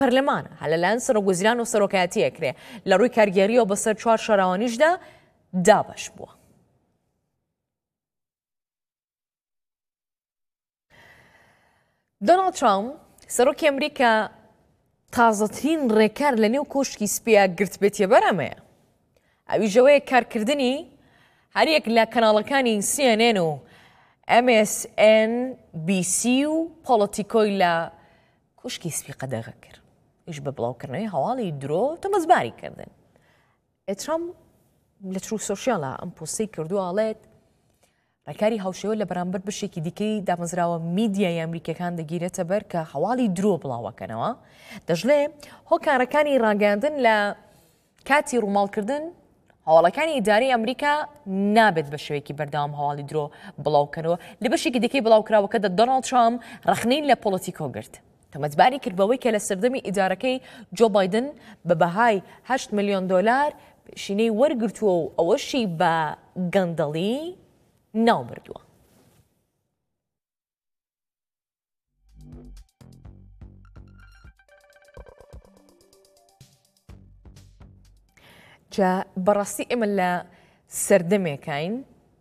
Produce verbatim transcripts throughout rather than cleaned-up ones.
پەرلەمانە هەلەلایەن سەرۆکوەزیران و سەرۆکایەتیەکرێ لە ڕووی کارگێریەوە بەسەر چوار شەراوانیشدا دابەش بووە. دۆناڵد ترامپ سەرۆکی ئەمریکا تازەترین ڕێکار لە نێو کۆشکی سپیە گرتبێتیە بەرەمەیە. ئەویژەوەیە کارکردنی هەریەک لە کەناڵەکانی سی ئەن ئێن و ئەم ئێس ئێن بی سی و پۆڵیتیکۆی لە کۆشکی سپی قەدەغە کرد. ئیش بە بڵاوکردنەوەی هەواڵی درۆ تەمەزباری کردن. ترامپ لە ترو سۆشیاڵە ئەم پۆستەی کردووە ئاڵێت ڕێکاری هاوشێوە لە بەرامبەر بشێکی دیکەی دامەزراوە میدیای ئەمریکەکان دەگیرێتە بەر کە هەواڵی درۆ بڵاوەکەنەوە. دەژڵێ هۆکارەکانی ڕاگەاندن لە کاتی ڕووماڵکردن هەواڵەکانی ئیداری ئەمریکا نابێت بە شێوەیەکی بەردەوام هەواڵی درۆ بڵاوکەنەوە. لە بەشێکی دیکەی بڵاوکراوەکەدا دۆناڵد ترامپ ڕەخنەی لە پۆڵیتیکۆ گرت. تەمەزباری کردبەوەی کە لە سەردەمی ئیدارەکەی جۆ بایدن بە بەهای هەشت ملیۆن دۆلار پێشینەی وەرگرتووە و ئەوەشی بە گەندەڵی ناوبردووە. جا بەڕاستی ئێمە لە سەردەمێکین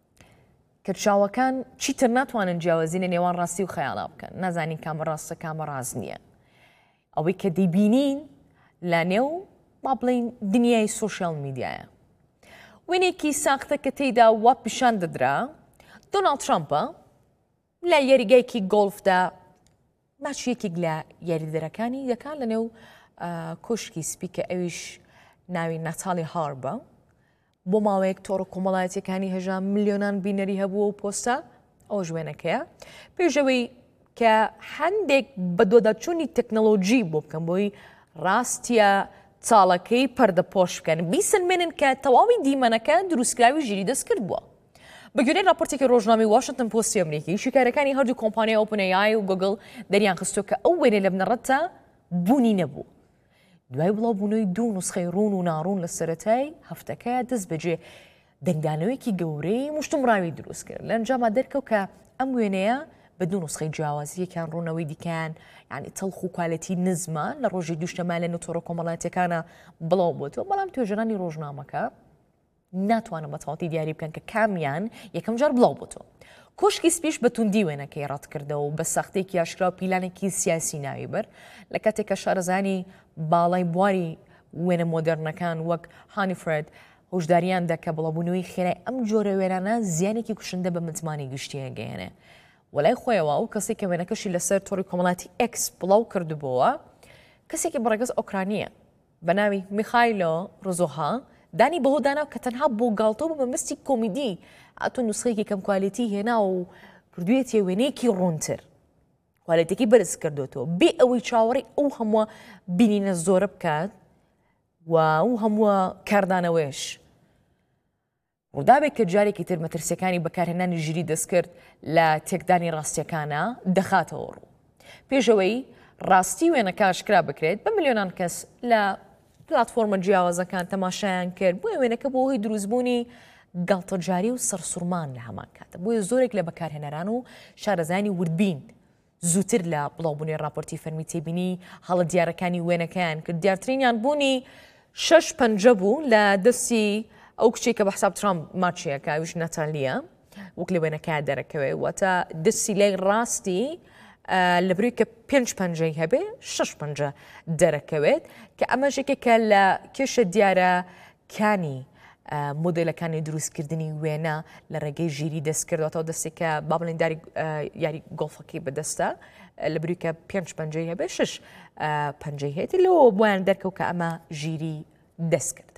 کەرچاوەکان چیتر ناتوانن جیاوازینە نێوان ڕاستی و خەیاڵا بکەن. نازانین کامە ڕاستە کامە ڕاست نییە. ئەوەی کە دەیبینین لە نێو با بڵین دنیای سۆشیال میدیایە. وێنێکی ساختە کە تێیدا وا پیشان دەدرا دۆناڵد ترامپە لە یاریگایەکی گۆڵفدا ماچیەکێک لە یاریدەرەکانی دەکات لە نێو کۆشکی سپی کە ئەویش ناوی ناتالی هاربە بۆ ماوەیەک تۆڕە کۆمەڵایەتیەکانی هەژا ملیۆنان بینەری هەبووە و پۆستە ئەوە ژوێنەکەیە پێشەوەی کە هەندێک بە دۆداچوونی تەکنەلۆجی بۆ بکەم بۆی ڕاستیە چاڵەکەی پەردەپۆش بکەن بیسەلمێنن کە تەواوی دیمەنەکە دروستکراوی ژیری دەست کرد بووە. بەگوێرەی راپۆرتێکی ڕۆژنامەی واشنگتن پۆستی ئەمریکی شیکارەکانی هەردوو کۆمپانیای ئۆپن ئێ آی و گۆگڵ دەریان خستۆ کە ئەو وێنە لە بنەڕەتە بوونی نەبوو. دوای بڵاوبوونەوەی دوو نوسخەی ڕوون و ناڕوون لە سەرەتای هەفتەکەیە دەست بەجێ دەنگدانەوەیەکی گەورەی موشتمڕاوی دروست کرد. لە ئەنجاما دەرکەوت کە ئەم وێنەیە بە دوو نوسخەی جیاوازیەکان ڕوونەوەی دیکەیان یعنی تەڵخ و کوالەتی نزمە لە ڕۆژی دووشەمە لە نەتۆڕە کۆمەڵایەتیەکانە بڵاو بووەوە. بەڵام توێژەرانی ڕۆژنامەکە ناتوانن بە تەواوی دیاری بکەن کە کامیان یەکەم جار بڵاو بووەوە. کۆشکی سپیش بە توندی وێنەکەی ڕەت کردەوە و بە سەختێکی ئاشکرا پیلانێکی سیاسی ناوی بەر لە کاتێکە شارەزانی باڵای بواری وێنە مۆدرنەکان وەک هانیفرد هۆشداریان دا کە بڵاوبوونەوەی خێرای ئەم جۆرە وێرانە زیانێکی کوشندە بە متمانی گشتیە گەیەنێ. وەلای خۆیەوە و کەسێک کە وێنەکەشی لەسەر تۆڕی کۆمەڵاتی ئەکس بڵاو کردبووە کەسێکی بەڕێگەز ئۆکرانیە بە ناوی میخایلۆ ڕۆزۆها دانی بەهۆ دانا کە تەنها بۆ گاڵتۆ بە مەمەستی کۆمیدی ئەتۆ نوسخەیەکی کەم کوالەتی هێنا و کردوێتیە وێنەیەکی ڕوونتر کوالەتێکی بەرز کردوێتەوە بێ ئەوەی چاوەڕی ئەو هەمووە بینینە زۆرە بکات و ئەو هەمووە کاردانەوەش ڕووداوێک کە جارێکی تر مەترسیەکانی بەکارهێنانی ژیری دەست کرد لە تێکدانی ڕاستیەکانە دەخاتەوە ڕوو. پێشەوەی ڕاستی وێنەکە ئاشکرا بکرێت بە ملیۆنان کەس لە پلاتفۆرمە جیاوازەکان تەماشایان کرد بۆیە وێنەکە بۆ هۆی دروستبوونی گاڵتەجاری و سەرسوورمان لە هەمان کاتە. بۆیە زۆرێک لە بەکارهێنەران و شارەزانی وردبین زووتر لە بڵاوبوونی راپۆرتی فەرمی تێبینی هەڵە دیارەکانی وێنەکەیان کرد. دیارترینیان بوونی شەش پەنجە بوو لە دەستی ئەو کچێک کە بە حساب ترامپ ماچیەکە ئەویش نەتالیە وەک لە وێنەکە دەرەکەوێ واتە دەستی لای ڕاستی لە بروی کە پێنج پەنجەی هەبێ شەش پەنجە دەرەکەوێت کە ئەمەژێکێکە لە کێشە دیارەکانی مۆدلەکانی دروستکردنی وێنە لە ڕێگەی ژیری دەست کردوەوە دەستێکە با بڵێن داری یاری گۆڵفەکەی بەدەستە لە بروی کە پێنج پەنجەی هەبێ شەش پەنجەی هێتی لەوە بۆیان دەرکەوت کە ئەمە ژیری دەست کرد.